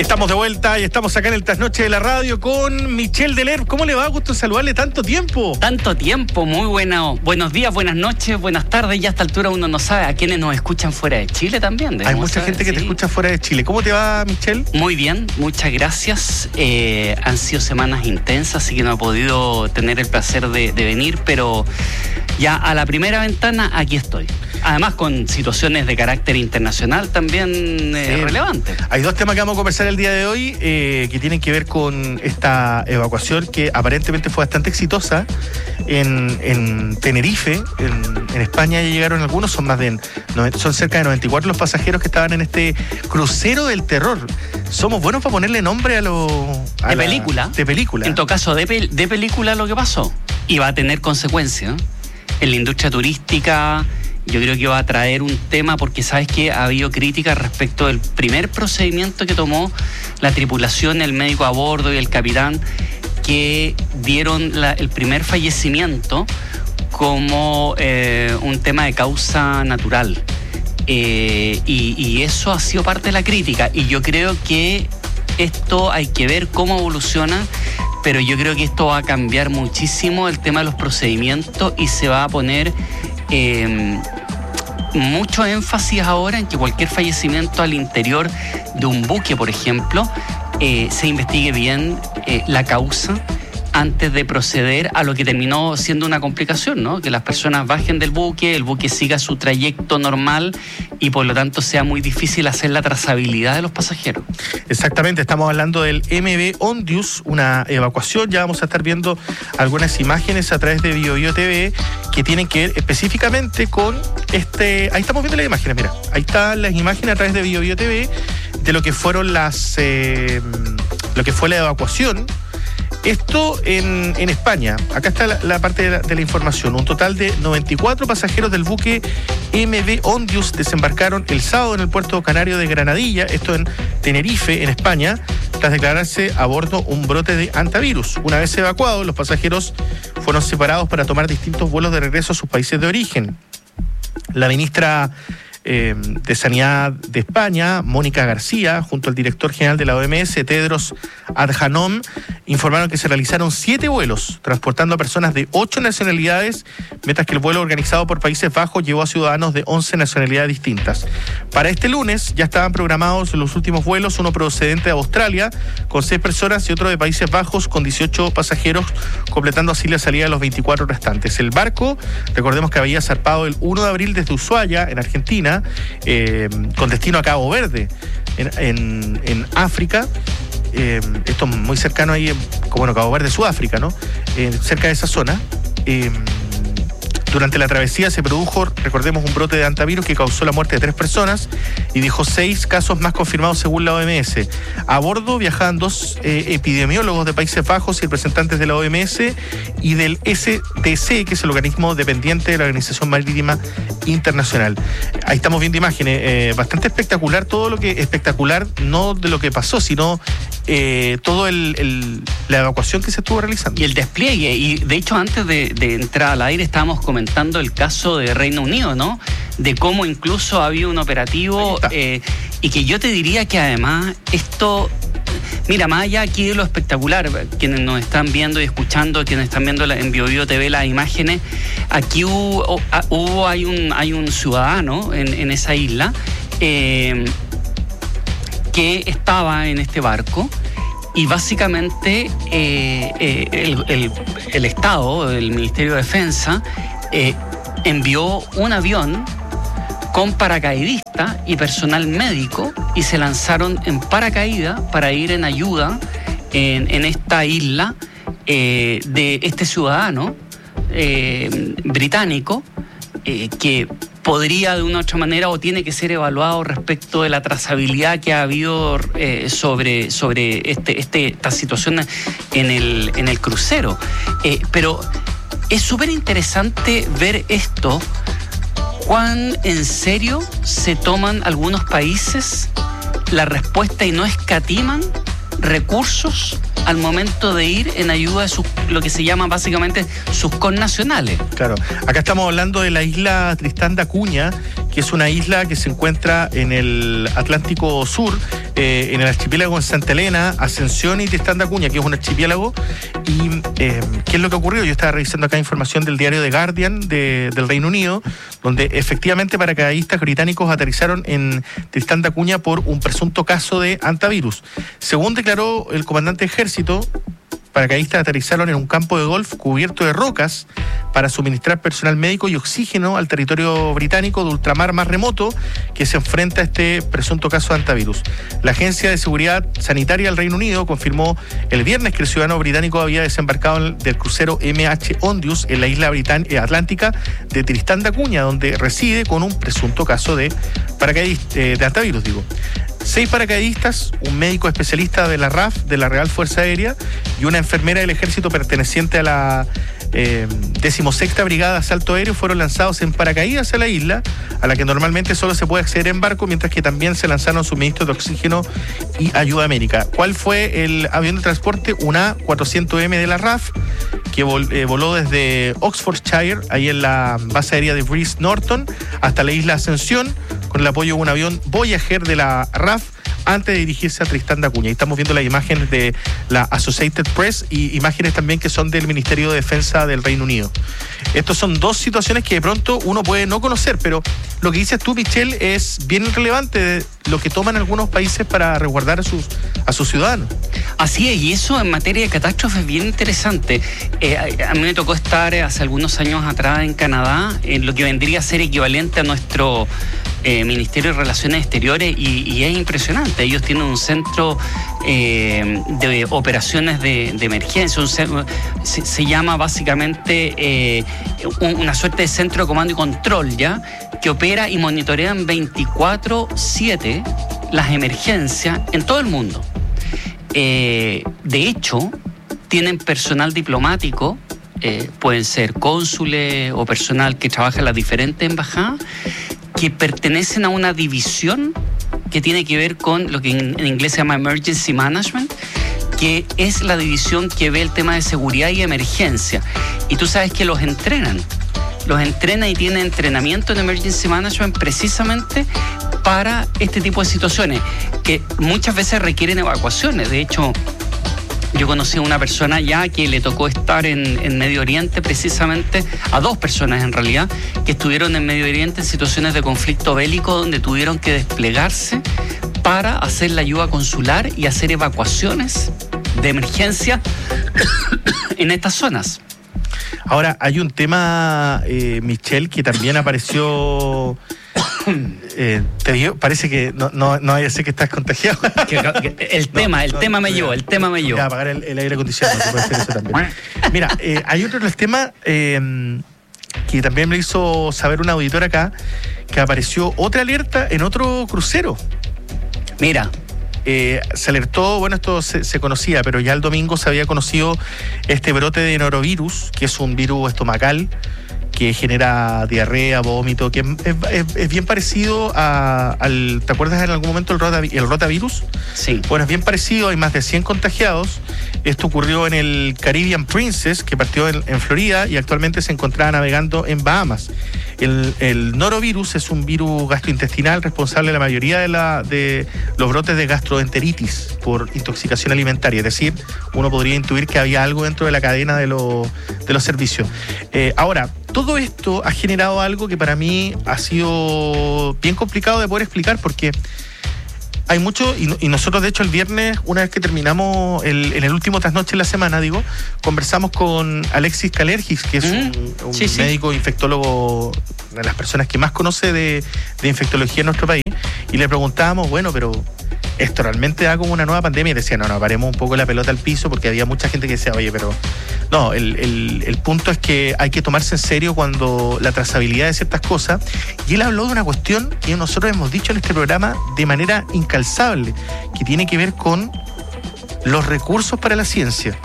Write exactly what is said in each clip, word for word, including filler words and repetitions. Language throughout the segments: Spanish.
Estamos de vuelta y estamos acá en el Trasnoche de la Radio con Michelle Delerm. ¿Cómo le va? Gusto saludarle. ¿Tanto tiempo? Tanto tiempo, muy bueno. Buenos días, buenas noches, buenas tardes. Ya a esta altura uno no sabe a quienes nos escuchan fuera de Chile también. Hay mucha saber, gente que sí. te escucha fuera de Chile. ¿Cómo te va, Michelle? Muy bien, muchas gracias. Eh, han sido semanas intensas, así que no he podido tener el placer de, de venir, pero ya a la primera ventana aquí estoy. Además con situaciones de carácter internacional también eh, sí. relevantes. Hay dos temas que vamos a conversar el día de hoy eh, que tienen que ver con esta evacuación que aparentemente fue bastante exitosa en, en Tenerife. En, en España ya llegaron algunos, son más de son cerca de noventa y cuatro los pasajeros que estaban en este crucero del terror. Somos buenos para ponerle nombre a lo a de la, película. De película. En todo caso, de, pel, de película lo que pasó. Y va a tener consecuencias en la industria turística. Yo creo que va a traer un tema porque sabes que ha habido críticas respecto del primer procedimiento que tomó la tripulación, el médico a bordo y el capitán, que dieron la, el primer fallecimiento como eh, un tema de causa natural. Eh, y, y eso ha sido parte de la crítica. Y yo creo que esto hay que ver cómo evoluciona, pero yo creo que esto va a cambiar muchísimo el tema de los procedimientos y se va a poner eh, mucho énfasis ahora en que cualquier fallecimiento al interior de un buque, por ejemplo, eh, se investigue bien eh, la causa antes de proceder a lo que terminó siendo una complicación, ¿no? Que las personas bajen del buque, el buque siga su trayecto normal y por lo tanto sea muy difícil hacer la trazabilidad de los pasajeros. Exactamente, estamos hablando del M V Ondius, una evacuación. Ya vamos a estar viendo algunas imágenes a través de Bio Bio T V que tienen que ver específicamente con este... Ahí estamos viendo las imágenes, mira. Ahí están las imágenes a través de Bio Bio T V de lo que fueron las... Eh, lo que fue la evacuación. Esto en, en España. Acá está la, la parte de la, de la información. Un total de noventa y cuatro pasajeros del buque M V Ondius desembarcaron el sábado en el puerto canario de Granadilla, esto en Tenerife, en España, tras declararse a bordo un brote de hantavirus. Una vez evacuados, los pasajeros fueron separados para tomar distintos vuelos de regreso a sus países de origen. La ministra Eh, de Sanidad de España, Mónica García, junto al director general de la O M S, Tedros Adhanom, informaron que se realizaron siete vuelos transportando a personas de ocho nacionalidades, mientras que el vuelo organizado por Países Bajos llevó a ciudadanos de once nacionalidades distintas. Para este lunes ya estaban programados los últimos vuelos, uno procedente de Australia con seis personas y otro de Países Bajos con dieciocho pasajeros, completando así la salida de los veinticuatro restantes. El barco, recordemos que había zarpado el primero de abril desde Ushuaia, en Argentina, Eh, con destino a Cabo Verde, en, en, en África. Eh, esto muy cercano ahí, como bueno, Cabo Verde, Sudáfrica, ¿no? Eh, cerca de esa zona. Eh, Durante la travesía se produjo, recordemos, un brote de hantavirus que causó la muerte de tres personas y dejó seis casos más confirmados según la O M S. A bordo viajaban dos eh, epidemiólogos de Países Bajos y representantes de la O M S y del S T C, que es el organismo dependiente de la Organización Marítima Internacional. Ahí estamos viendo imágenes, eh, bastante espectacular, todo lo que, espectacular no de lo que pasó, sino eh, todo el, el, la evacuación que se estuvo realizando. Y el despliegue, y de hecho antes de, de entrar al aire estábamos comentando comentando el caso de Reino Unido, ¿no? De cómo incluso había un operativo eh, y que yo te diría que además esto, mira, más allá aquí de lo espectacular, quienes nos están viendo y escuchando, quienes están viendo en Bio Bio T V las imágenes, aquí hubo, hubo hay un hay un ciudadano en, en esa isla eh, que estaba en este barco. Y básicamente eh, eh, el, el, el Estado, el Ministerio de Defensa, eh, envió un avión con paracaidistas y personal médico y se lanzaron en paracaídas para ir en ayuda en, en esta isla eh, de este ciudadano eh, británico eh, que podría de una u otra manera o tiene que ser evaluado respecto de la trazabilidad que ha habido eh, sobre, sobre este, este, esta situación en el, en el crucero. Eh, pero es súper interesante ver esto, cuán en serio se toman algunos países la respuesta y no escatiman recursos al momento de ir en ayuda de sus, lo que se llama básicamente sus connacionales. Claro, acá estamos hablando de la isla Tristán da Cunha, que es una isla que se encuentra en el Atlántico Sur, eh, en el archipiélago en Santa Elena, Ascensión y Tristán de Acuña, que es un archipiélago. ¿Y eh, qué es lo que ocurrió? Yo estaba revisando acá información del diario The Guardian de, del Reino Unido, donde efectivamente paracaidistas británicos aterrizaron en Tristán de Acuña por un presunto caso de antivirus. Según declaró el comandante de ejército, paracaidistas aterrizaron en un campo de golf cubierto de rocas para suministrar personal médico y oxígeno al territorio británico de ultramar más remoto que se enfrenta a este presunto caso de antivirus. La Agencia de Seguridad Sanitaria del Reino Unido confirmó el viernes que el ciudadano británico había desembarcado del crucero M H Ondius en la isla Britán- atlántica de Tristán de Acuña, donde reside con un presunto caso de paracaidistas, eh, de antivirus, digo. Seis paracaidistas, un médico especialista de la R A F, de la Real Fuerza Aérea, y una enfermera del ejército perteneciente a la eh, decimosexta Brigada de Asalto Aéreo fueron lanzados en paracaídas a la isla, a la que normalmente solo se puede acceder en barco, mientras que también se lanzaron suministros de oxígeno y ayuda médica. ¿Cuál fue el avión de transporte? Un A cuatrocientos M de la R A F, que vol, eh, voló desde Oxfordshire, ahí en la base aérea de Breeze Norton, hasta la isla Ascensión, con el apoyo de un avión Voyager de la R A F, antes de dirigirse a Tristán de Acuña. Y estamos viendo las imágenes de la Associated Press y imágenes también que son del Ministerio de Defensa del Reino Unido. Estos son dos situaciones que de pronto uno puede no conocer, pero lo que dices tú, Michelle, es bien relevante de lo que toman algunos países para resguardar a sus, a sus ciudadanos. Así es, y eso en materia de catástrofe es bien interesante. Eh, a, a mí me tocó estar hace algunos años atrás en Canadá, en lo que vendría a ser equivalente a nuestro eh, Ministerio de Relaciones Exteriores, y, y es impresionante. Ellos tienen un centro eh, de operaciones de, de emergencia, un, se, se llama básicamente eh, un, una suerte de centro de comando y control, ¿ya?, que opera y monitorea en veinticuatro siete las emergencias en todo el mundo. Eh, de hecho, tienen personal diplomático, eh, pueden ser cónsules o personal que trabaja en las diferentes embajadas, que pertenecen a una división que tiene que ver con lo que en, en inglés se llama Emergency Management, que es la división que ve el tema de seguridad y emergencia. Y tú sabes que los entrenan. Los entrenan y tienen entrenamiento en Emergency Management precisamente para este tipo de situaciones, que muchas veces requieren evacuaciones. De hecho, yo conocí a una persona ya que le tocó estar en, en Medio Oriente, precisamente a dos personas en realidad, que estuvieron en Medio Oriente en situaciones de conflicto bélico, donde tuvieron que desplegarse para hacer la ayuda consular y hacer evacuaciones de emergencia en estas zonas. Ahora, hay un tema, eh, Michelle, que también apareció. Eh, te digo, parece que no, no, no vaya a ser que estás contagiado. Que, que, el tema, no, el no, tema me llevó, el tema me llevó. Voy a apagar el, el aire acondicionado, puede ser eso también. Mira, eh, hay otro tema eh, que también me hizo saber un auditor acá, que apareció otra alerta en otro crucero. Mira. Eh, se alertó, bueno, esto se, se conocía, pero ya el domingo se había conocido este brote de norovirus, que es un virus estomacal que genera diarrea, vómito, que es, es, es bien parecido a, al... ¿Te acuerdas en algún momento el, rota, el rotavirus? Sí. Bueno, es bien parecido, hay más de cien contagiados. Esto ocurrió en el Caribbean Princess, que partió en, en Florida y actualmente se encontraba navegando en Bahamas. El, el norovirus es un virus gastrointestinal responsable de la mayoría de, la, de los brotes de gastroenteritis por intoxicación alimentaria. Es decir, uno podría intuir que había algo dentro de la cadena de, lo, de los servicios. Eh, ahora, todo esto ha generado algo que para mí ha sido bien complicado de poder explicar, porque hay mucho, y, y nosotros de hecho el viernes, una vez que terminamos el, en el último trasnoche de la semana, digo, conversamos con Alexis Kalergis, que es mm, un, un sí, médico sí. infectólogo, una de las personas que más conoce de, de infectología en nuestro país, y le preguntábamos, bueno, pero ¿esto realmente da como una nueva pandemia? Y decía, no, no, paremos un poco la pelota al piso, porque había mucha gente que decía, oye, pero no, el, el, el punto es que hay que tomarse en serio cuando la trazabilidad de ciertas cosas. Y él habló de una cuestión que nosotros hemos dicho en este programa de manera incalzable, que tiene que ver con los recursos para la ciencia.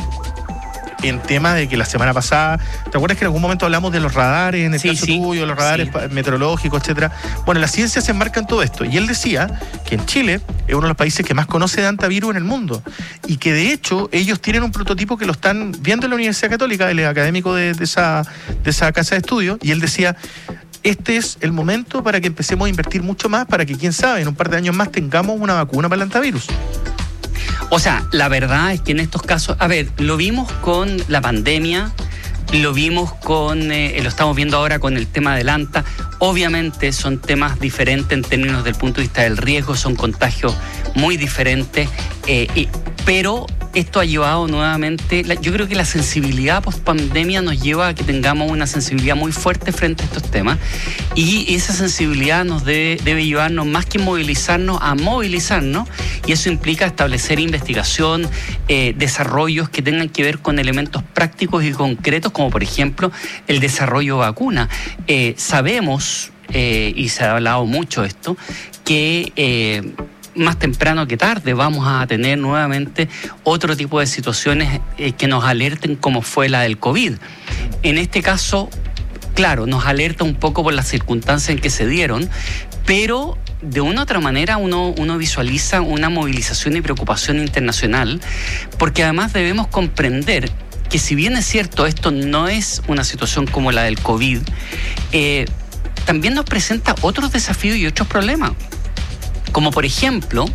En tema de que la semana pasada, ¿te acuerdas que en algún momento hablamos de los radares, en el sí, caso sí, tuyo, los radares sí. meteorológicos, etcétera? Bueno, la ciencia se enmarca en todo esto. Y él decía que en Chile es uno de los países que más conoce de antivirus en el mundo. Y que de hecho ellos tienen un prototipo que lo están viendo en la Universidad Católica, él es académico de, de, esa, de esa casa de estudio, y él decía, este es el momento para que empecemos a invertir mucho más, para que, quién sabe, en un par de años más tengamos una vacuna para el hantavirus. O sea, la verdad es que en estos casos, a ver, lo vimos con la pandemia, lo vimos con, eh, lo estamos viendo ahora con el tema del anta. Obviamente son temas diferentes en términos del punto de vista del riesgo, son contagios muy diferentes, eh, y, pero esto ha llevado nuevamente, la, yo creo que la sensibilidad post pandemia nos lleva a que tengamos una sensibilidad muy fuerte frente a estos temas, y esa sensibilidad nos debe, debe llevarnos más que movilizarnos a movilizarnos, y eso implica establecer investigación, eh, desarrollos que tengan que ver con elementos prácticos y concretos, como por ejemplo el desarrollo de vacuna. Eh, sabemos, eh, y se ha hablado mucho de esto, que eh, más temprano que tarde vamos a tener nuevamente otro tipo de situaciones eh, que nos alerten, como fue la del COVID. En este caso, claro, nos alerta un poco por las circunstancias en que se dieron, pero de una u otra manera uno, uno visualiza una movilización y preocupación internacional, porque además debemos comprender que, si bien es cierto, esto no es una situación como la del COVID, eh, también nos presenta otros desafíos y otros problemas, como por ejemplo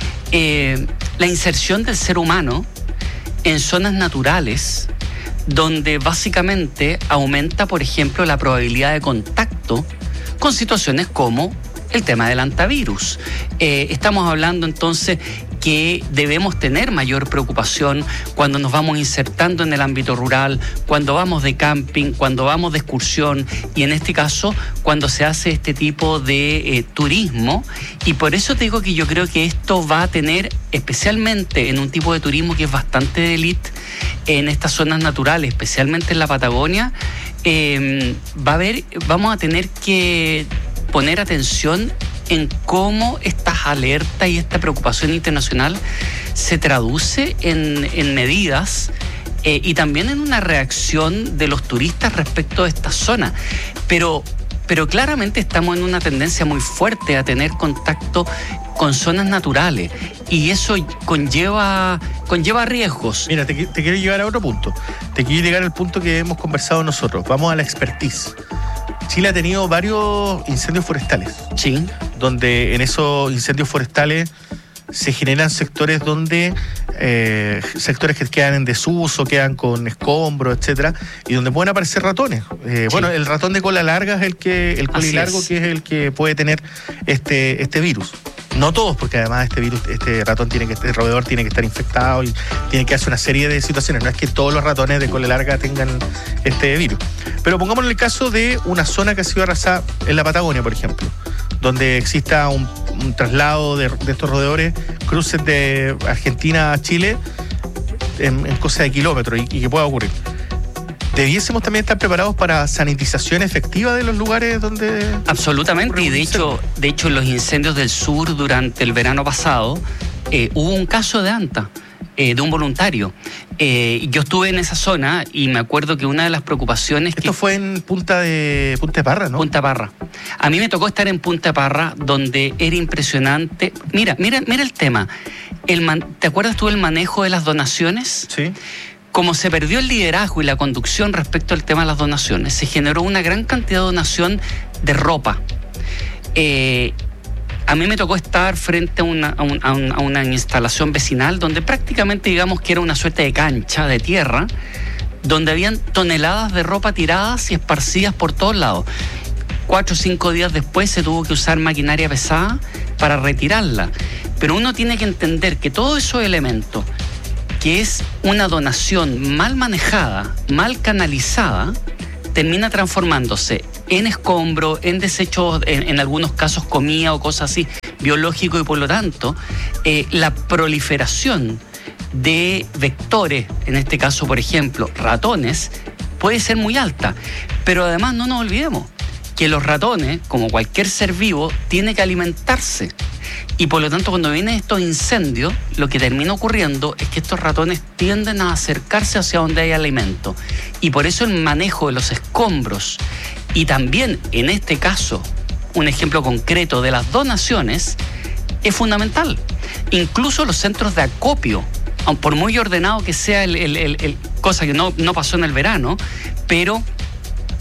eh, la inserción del ser humano en zonas naturales, donde básicamente aumenta, por ejemplo, la probabilidad de contacto con situaciones como el tema del hantavirus. Eh, estamos hablando entonces que debemos tener mayor preocupación cuando nos vamos insertando en el ámbito rural, cuando vamos de camping, cuando vamos de excursión, y en este caso cuando se hace este tipo de eh, turismo. Y por eso te digo que yo creo que esto va a tener, especialmente en un tipo de turismo que es bastante de élite, en estas zonas naturales, especialmente en la Patagonia, eh, va a haber, vamos a tener que poner atención en cómo estas alertas y esta preocupación internacional se traduce en, en medidas eh, y también en una reacción de los turistas respecto a esta zona. Pero, pero claramente estamos en una tendencia muy fuerte a tener contacto con zonas naturales, y eso conlleva, conlleva riesgos. Mira, te, te quiero llevar a otro punto. Te quiero llegar al punto que hemos conversado nosotros. Vamos a la expertise. Chile ha tenido varios incendios forestales. Sí. Donde en esos incendios forestales se generan sectores donde eh, sectores que quedan en desuso, quedan con escombros, etcétera, y donde pueden aparecer ratones. Eh, sí. Bueno, el ratón de cola larga es el que, el colilargo, que es el que puede tener este, este virus. No todos, porque además este virus, este ratón tiene que, este roedor tiene que estar infectado y tiene que hacer una serie de situaciones. No es que todos los ratones de cola larga tengan este virus. Pero pongámosle el caso de una zona que ha sido arrasada en la Patagonia, por ejemplo, donde exista un, un traslado de, de estos roedores, cruces de Argentina a Chile en, en cosa de kilómetros, y, y que pueda ocurrir. ¿Debiésemos también estar preparados para sanitización efectiva de los lugares donde...? Absolutamente, y de hecho, de hecho en los incendios del sur durante el verano pasado eh, hubo un caso de anta, eh, de un voluntario. Eh, yo estuve en esa zona y me acuerdo que una de las preocupaciones... Esto que fue en Punta de Punta de Parra, ¿no? Punta Parra. A mí me tocó estar en Punta Parra, donde era impresionante. Mira, mira, mira el tema. El man... ¿Te acuerdas tú del manejo de las donaciones? Sí. Como se perdió el liderazgo y la conducción respecto al tema de las donaciones, se generó una gran cantidad de donación de ropa. Eh, a mí me tocó estar frente a una, a, un, a, un, a una instalación vecinal donde prácticamente, digamos que era una suerte de cancha de tierra, donde habían toneladas de ropa tiradas y esparcidas por todos lados. Cuatro o cinco días después se tuvo que usar maquinaria pesada para retirarla. Pero uno tiene que entender que todos esos elementos, que es una donación mal manejada, mal canalizada, termina transformándose en escombro, en desechos, en, en algunos casos comida o cosas así, biológico, y por lo tanto eh, la proliferación de vectores, en este caso por ejemplo ratones, puede ser muy alta. Pero además no nos olvidemos que los ratones, como cualquier ser vivo, tiene que alimentarse. Y por lo tanto, cuando vienen estos incendios, lo que termina ocurriendo es que estos ratones tienden a acercarse hacia donde hay alimento. Y por eso el manejo de los escombros, y también en este caso, un ejemplo concreto de las donaciones, es fundamental. Incluso los centros de acopio, aun por muy ordenado que sea el, el, el, el cosa que no, no pasó en el verano, pero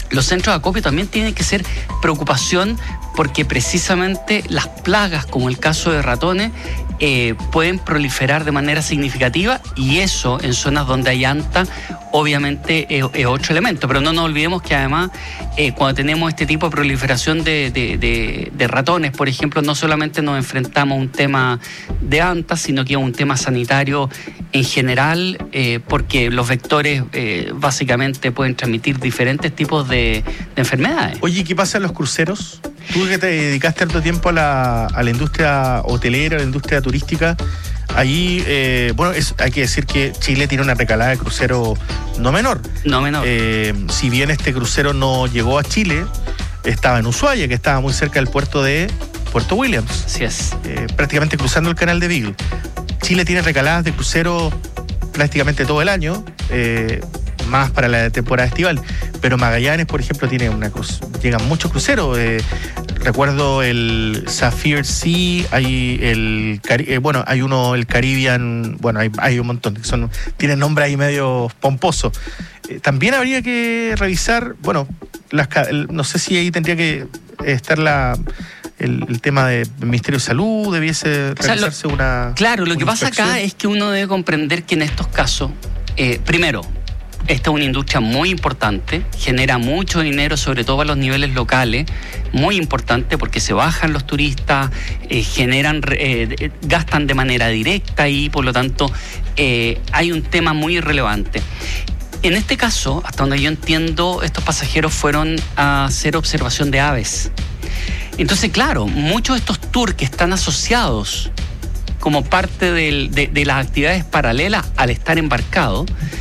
los centros de acopio también tienen que ser preocupación porque precisamente las plagas, como el caso de ratones, eh, pueden proliferar de manera significativa y eso en zonas donde hay anta obviamente es, es otro elemento. Pero no nos olvidemos que además eh, cuando tenemos este tipo de proliferación de, de, de, de ratones, por ejemplo, no solamente nos enfrentamos a un tema de antas, sino que a un tema sanitario en general, eh, porque los vectores eh, básicamente pueden transmitir diferentes tipos de, de enfermedades. Oye, ¿qué pasa en los cruceros? Tú que te dedicaste harto tiempo a la, a la industria hotelera, a la industria turística, ahí, eh, bueno, es, hay que decir que Chile tiene una recalada de crucero no menor. No menor. Eh, si bien este crucero no llegó a Chile, estaba en Ushuaia, que estaba muy cerca del puerto de Puerto Williams. Así es. Eh, prácticamente cruzando el canal de Beagle. Chile tiene recaladas de crucero prácticamente todo el año, eh, más para la temporada estival. Pero Magallanes, por ejemplo, tiene una cruz, llegan muchos cruceros. Eh, recuerdo el Sapphire Sea, hay el eh, bueno, hay uno, el Caribbean, bueno, hay, hay un montón, son, tienen nombre ahí medio pomposo. Eh, también habría que revisar, bueno, las, el, no sé si ahí tendría que estar la El, el tema del Ministerio de Salud, debiese realizarse, o sea, lo, una Claro, lo una que pasa inspección. acá es que uno debe comprender que en estos casos, eh, primero, esta es una industria muy importante, genera mucho dinero, sobre todo a los niveles locales, muy importante porque se bajan los turistas, eh, generan, eh, gastan de manera directa y por lo tanto eh, hay un tema muy relevante. En este caso, hasta donde yo entiendo, estos pasajeros fueron a hacer observación de aves. Entonces, claro, muchos de estos tours que están asociados como parte del, de, de las actividades paralelas al estar embarcado,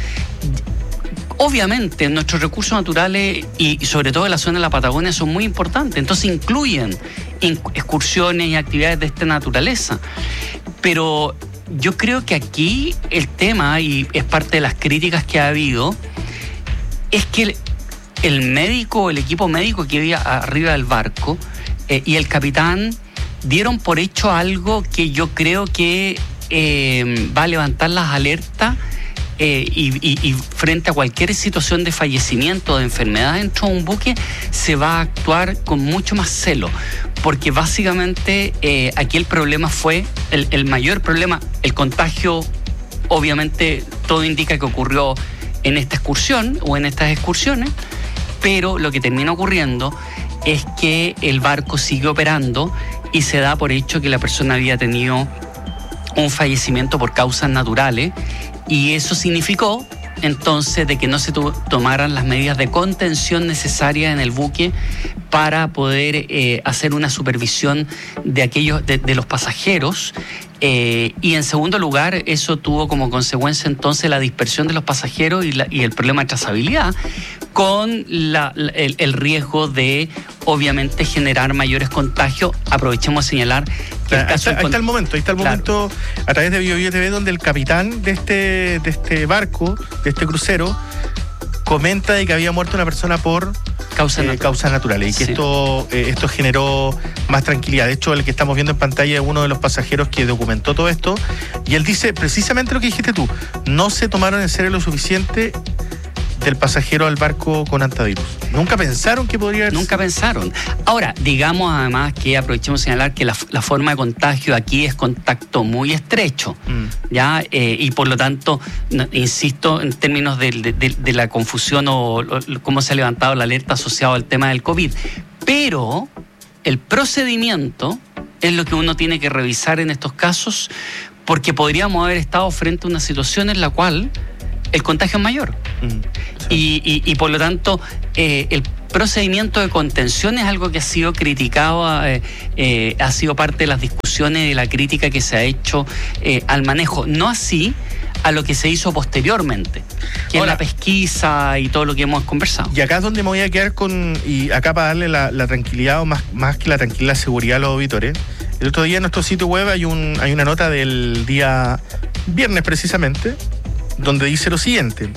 obviamente nuestros recursos naturales y, y sobre todo en la zona de la Patagonia son muy importantes, entonces incluyen excursiones y actividades de esta naturaleza. Pero yo creo que aquí el tema, y es parte de las críticas que ha habido, es que el, el médico, el equipo médico que había arriba del barco eh, y el capitán dieron por hecho algo que yo creo que eh, va a levantar las alertas Eh, y, y, y frente a cualquier situación de fallecimiento o de enfermedad dentro de un buque se va a actuar con mucho más celo, porque básicamente eh, aquí el problema fue, el, el mayor problema, el contagio, obviamente todo indica que ocurrió en esta excursión o en estas excursiones, pero lo que termina ocurriendo es que el barco sigue operando y se da por hecho que la persona había tenido un fallecimiento por causas naturales. Y eso significó entonces de que no se to- tomaran las medidas de contención necesarias en el buque para poder eh, hacer una supervisión de aquellos de, de los pasajeros. Eh, y en segundo lugar, eso tuvo como consecuencia entonces la dispersión de los pasajeros y, la, y el problema de trazabilidad, con la, la, el, el riesgo de obviamente generar mayores contagios. Aprovechemos de señalar que el ahí, caso está, ahí está el momento, ahí está el claro. momento a través de Bio Bio T V, donde el capitán de este, de este barco, de este crucero, comenta de que había muerto una persona por causas eh, naturales. causas naturales y que Sí. esto, eh, esto generó más tranquilidad. De hecho, el que estamos viendo en pantalla es uno de los pasajeros que documentó todo esto y él dice precisamente lo que dijiste tú: no se tomaron en serio lo suficiente del pasajero al barco con antivirus. Nunca pensaron que podría haber... Nunca pensaron. Ahora, digamos además que aprovechemos de señalar que la, la forma de contagio aquí es contacto muy estrecho, mm. ¿ya? Eh, y por lo tanto, no, insisto, en términos de, de, de, de la confusión o, o cómo se ha levantado la alerta asociada al tema del COVID. Pero el procedimiento es lo que uno tiene que revisar en estos casos, porque podríamos haber estado frente a una situación en la cual el contagio es mayor. Mm, sí. y, y, y por lo tanto, eh, el procedimiento de contención es algo que ha sido criticado, eh, eh, ha sido parte de las discusiones y de la crítica que se ha hecho eh, al manejo. No así a lo que se hizo posteriormente, que Ahora, es la pesquisa y todo lo que hemos conversado. Y acá es donde me voy a quedar con, y acá para darle la, la tranquilidad, o más, más que la tranquilidad, la seguridad a los auditores. El otro día en nuestro sitio web hay, un, hay una nota del día viernes precisamente, donde dice lo siguiente: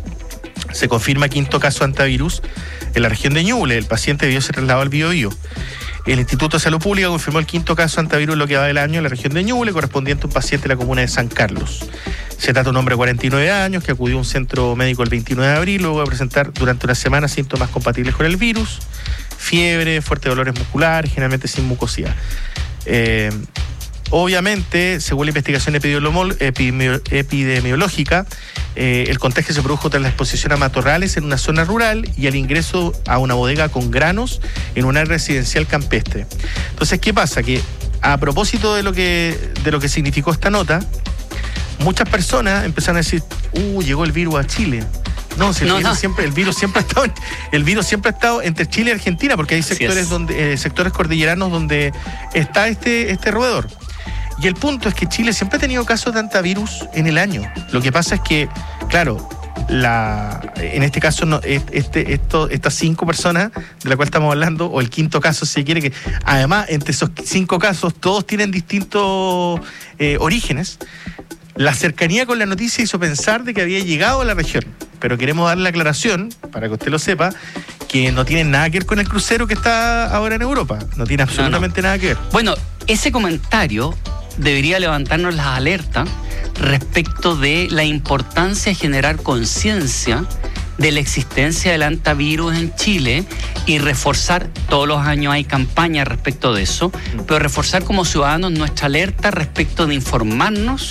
se confirma quinto caso antivirus en la región de Ñuble. El paciente debió ser trasladado al Bio Bio. El Instituto de Salud Pública confirmó el quinto caso antivirus en lo que va del año en la región de Ñuble, correspondiente a un paciente de la comuna de San Carlos. Se trata de un hombre de cuarenta y nueve años que acudió a un centro médico el veintinueve de abril, luego de presentar durante una semana síntomas compatibles con el virus, fiebre, fuertes dolores musculares, generalmente sin mucosidad. Eh, obviamente, según la investigación epidemiológica, eh, el contagio se produjo tras la exposición a matorrales en una zona rural y al ingreso a una bodega con granos en un área residencial campestre. Entonces, ¿qué pasa? Que a propósito de lo que, de lo que significó esta nota, muchas personas empezaron a decir, uh, llegó el virus a Chile. No, si el, no, virus no. Siempre, el virus siempre ha estado, el virus siempre ha estado entre Chile y Argentina, porque hay sectores donde, eh, sectores cordilleranos donde está este, este roedor. Y el punto es que Chile siempre ha tenido casos de antivirus en el año. Lo que pasa es que, claro, la, en este caso no, este, esto, estas cinco personas de la cual estamos hablando, o el quinto caso si se quiere, que además entre esos cinco casos todos tienen distintos eh, orígenes. La cercanía con la noticia hizo pensar de que había llegado a la región, pero queremos darle la aclaración, para que usted lo sepa, que no tiene nada que ver con el crucero que está ahora en Europa. No tiene absolutamente no, no. nada que ver. Bueno, ese comentario debería levantarnos las alertas respecto de la importancia de generar conciencia de la existencia del antivirus en Chile y reforzar, todos los años hay campañas respecto de eso, pero reforzar como ciudadanos nuestra alerta respecto de informarnos,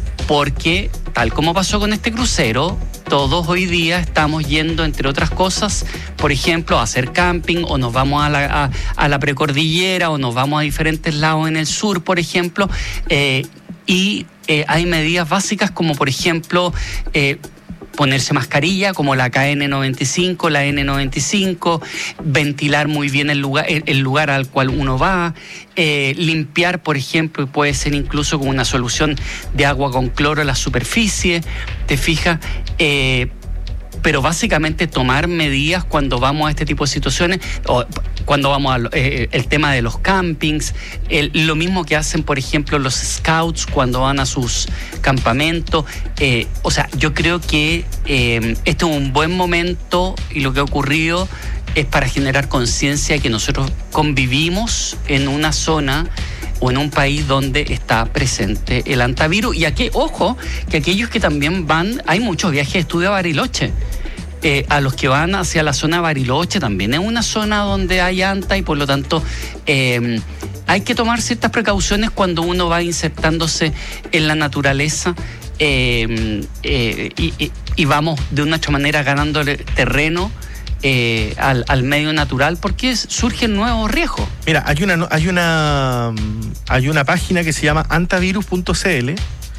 porque tal como pasó con este crucero, todos hoy día estamos yendo, entre otras cosas, por ejemplo, a hacer camping, o nos vamos a la, a, a la precordillera, o nos vamos a diferentes lados en el sur, por ejemplo, eh, y eh, hay medidas básicas como, por ejemplo, eh, ponerse mascarilla, como la K N noventa y cinco, la N noventa y cinco, ventilar muy bien el lugar, el lugar al cual uno va, eh, limpiar, por ejemplo, y puede ser incluso con una solución de agua con cloro la superficie, ¿te fijas? Eh, pero básicamente tomar medidas cuando vamos a este tipo de situaciones, o cuando vamos al eh, el tema de los campings, el, lo mismo que hacen, por ejemplo, los scouts cuando van a sus campamentos. Eh, o sea, yo creo que eh, este es un buen momento, y lo que ha ocurrido es para generar conciencia de que nosotros convivimos en una zona o en un país donde está presente el antivirus. Y aquí, ojo, que aquellos que también van, hay muchos viajes de estudio a Bariloche. Eh, a los que van hacia la zona de Bariloche también es una zona donde hay anta, y por lo tanto eh, hay que tomar ciertas precauciones cuando uno va insertándose en la naturaleza eh, eh, y, y, y vamos de una otra manera ganándole terreno Eh, al, al medio natural, porque surgen nuevos riesgos. Mira, hay una hay una hay una página que se llama antavirus punto c l,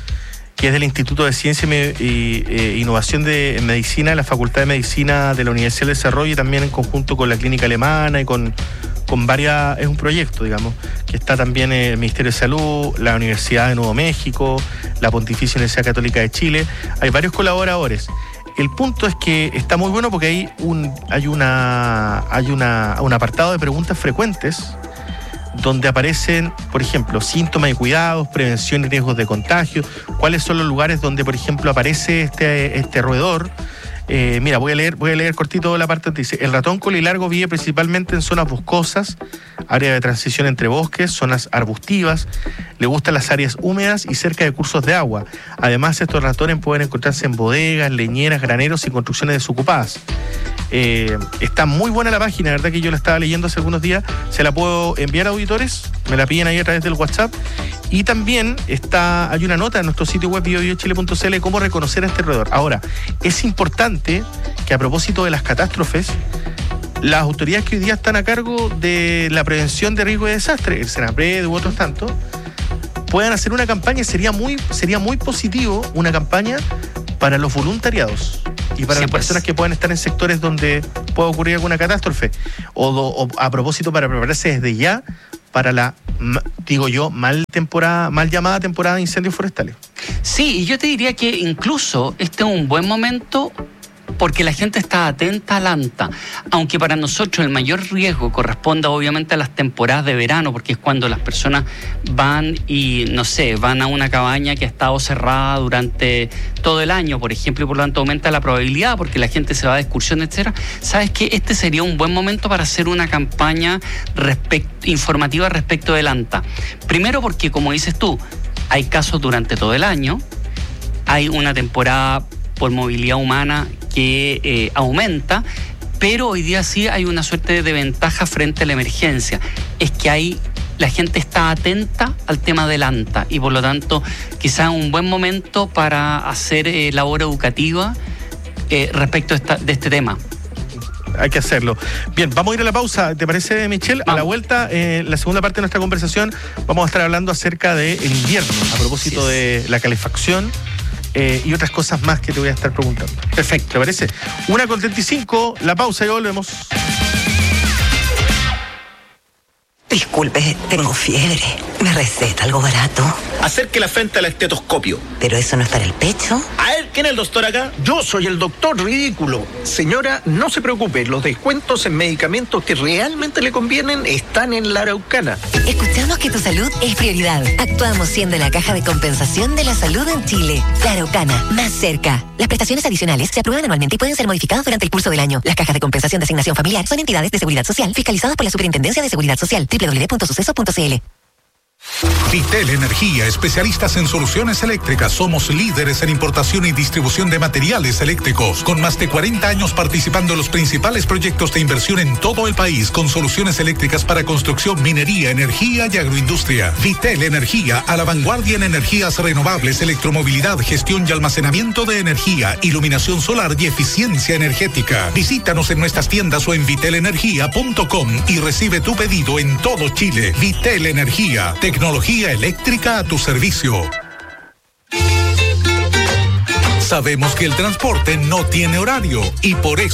que es del Instituto de Ciencia y e Innovación de Medicina de la Facultad de Medicina de la Universidad del Desarrollo, y también en conjunto con la Clínica Alemana y con, con varias, es un proyecto, digamos, que está también el Ministerio de Salud, la Universidad de Nuevo México, la Pontificia Universidad Católica de Chile. Hay varios colaboradores. El punto es que está muy bueno porque hay un hay una hay una un apartado de preguntas frecuentes donde aparecen, por ejemplo, síntomas y cuidados, prevención y riesgos de contagio, cuáles son los lugares donde, por ejemplo, aparece este este roedor. Eh, mira, voy a leer voy a leer cortito la parte donde dice: el ratón colilargo vive principalmente en zonas boscosas, área de transición entre bosques, zonas arbustivas, le gustan las áreas húmedas y cerca de cursos de agua. Además, estos ratones pueden encontrarse en bodegas, leñeras, graneros y construcciones desocupadas. Eh, está muy buena la página, la verdad que yo la estaba leyendo hace algunos días, se la puedo enviar a auditores, me la piden ahí a través del WhatsApp. Y también está, hay una nota en nuestro sitio web bio bio chile punto c l cómo reconocer a este roedor. Ahora, es importante que a propósito de las catástrofes, las autoridades que hoy día están a cargo de la prevención de riesgo de desastre, el SENAPRED u otros tantos, puedan hacer una campaña. Sería muy, sería muy positivo una campaña para los voluntariados y para sí, las pues. personas que puedan estar en sectores donde pueda ocurrir alguna catástrofe, o, o a propósito para prepararse desde ya para la, digo yo, mal temporada, mal llamada temporada de incendios forestales. Sí, y yo te diría que incluso este es un buen momento porque la gente está atenta al anta, aunque para nosotros el mayor riesgo corresponda obviamente a las temporadas de verano, porque es cuando las personas van y, no sé, van a una cabaña que ha estado cerrada durante todo el año, por ejemplo, y por lo tanto aumenta la probabilidad porque la gente se va de excursión, etcétera. ¿Sabes qué? Este sería un buen momento para hacer una campaña respect- informativa respecto del anta. Primero porque, como dices tú, hay casos durante todo el año. hay una temporada por movilidad humana que eh, aumenta, pero hoy día sí hay una suerte de ventaja frente a la emergencia. Es que hay, la gente está atenta al tema del ANTA y por lo tanto quizás un buen momento para hacer eh, labor educativa eh, respecto a esta, de este tema. Hay que hacerlo. Bien, vamos a ir a la pausa, ¿te parece, Michelle? Vamos. A la vuelta, eh, la segunda parte de nuestra conversación, vamos a estar hablando acerca del invierno, a propósito sí, de la calefacción eh, y otras cosas más que te voy a estar preguntando. Perfecto, ¿te parece? una con treinta y cinco, la pausa y volvemos. Disculpe, tengo fiebre. ¿Me receta algo barato? Acerque la frente al estetoscopio. ¿Pero eso no es para el pecho? A ver, ¿quién es el doctor acá? Yo soy el doctor ridículo. Señora, no se preocupe, los descuentos en medicamentos que realmente le convienen están en la Araucana. Escuchamos que tu salud es prioridad. Actuamos siendo la caja de compensación de la salud en Chile. La Araucana, más cerca. Las prestaciones adicionales se aprueban anualmente y pueden ser modificadas durante el curso del año. Las cajas de compensación de asignación familiar son entidades de seguridad social fiscalizadas por la Superintendencia de Seguridad Social. doble u doble u doble u punto suceso punto c l. Vitel Energía, especialistas en soluciones eléctricas. Somos líderes en importación y distribución de materiales eléctricos, con más de cuarenta años participando en los principales proyectos de inversión en todo el país, con soluciones eléctricas para construcción, minería, energía y agroindustria. Vitel Energía, a la vanguardia en energías renovables, electromovilidad, gestión y almacenamiento de energía, iluminación solar y eficiencia energética. Visítanos en nuestras tiendas o en vitel energía punto com y recibe tu pedido en todo Chile. Vitel Energía, tecnología eléctrica a tu servicio. Sabemos que el transporte no tiene horario y por eso